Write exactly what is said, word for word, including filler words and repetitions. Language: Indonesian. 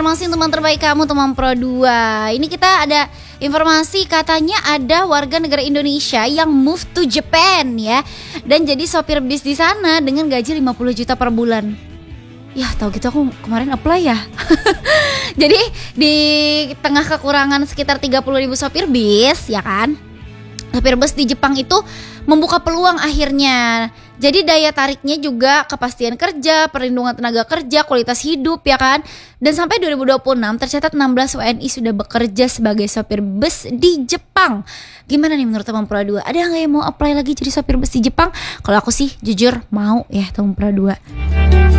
aklamasi teman terbaik kamu, teman Pro dua. Ini kita ada informasi katanya ada warga negara Indonesia yang move to Japan ya, dan jadi sopir bis di sana dengan gaji lima puluh juta per bulan. Ya tahu gitu aku kemarin apply ya. Jadi di tengah kekurangan sekitar tiga puluh ribu sopir bis ya kan, sopir bus di Jepang itu membuka peluang akhirnya. Jadi daya tariknya juga kepastian kerja, perlindungan tenaga kerja, kualitas hidup ya kan. Dan sampai dua ribu dua puluh enam tercatat enam belas W N I sudah bekerja sebagai sopir bus di Jepang. Gimana nih menurut teman Pro dua? Ada nggak yang mau apply lagi jadi sopir bus di Jepang? Kalau aku sih jujur mau ya teman Pro dua.